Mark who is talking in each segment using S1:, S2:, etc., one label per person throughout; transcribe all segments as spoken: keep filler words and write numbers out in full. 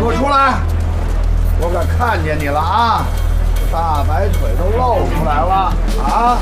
S1: 我出来！我可看见你了啊！大白腿都露出来了啊！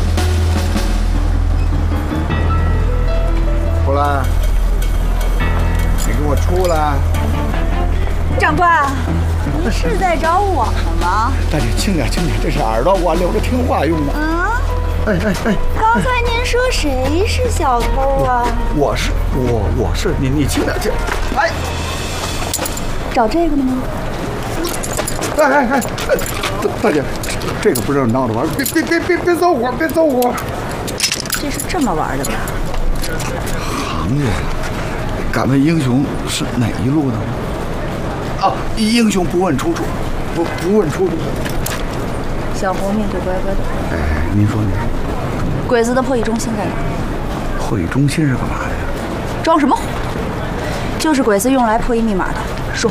S1: 出来！你给我出来！
S2: 长官，你是在找我吗？
S1: 大姐，轻点，轻点，这是耳朵，我留着听话用的。
S2: 嗯。
S1: 哎哎哎！
S2: 刚才您说谁是小偷啊？
S1: 我是我我是你你轻点轻。哎。
S2: 找这个的吗？
S1: 哎哎哎！大姐，这个不是闹着玩，别别别别别走火，别走火。
S2: 这是这么玩的吧？
S1: 行家，敢问英雄是哪一路的吗？啊，英雄不问出处，不不问出处。
S2: 小猴命对乖乖的。
S1: 哎，您说您说。
S2: 鬼子的破译中心在哪？
S1: 破译中心是干嘛的呀？
S2: 装什么火？就是鬼子用来破译密码的。说。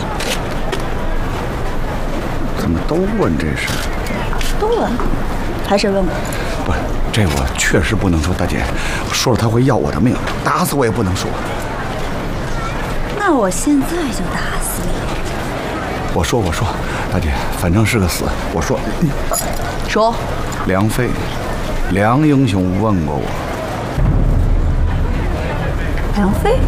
S1: 怎么都问这事？
S2: 都问？还是问我？
S1: 不是，这我确实不能说，大姐，说了他会要我的命，打死我也不能说。
S2: 那我现在就打死你。
S1: 我说我说，大姐，反正是个死，我说。
S2: 说。
S1: 梁飞，梁英雄问过我。
S2: 梁飞。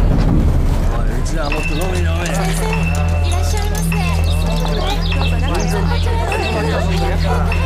S3: 先生，いらっしゃいませ。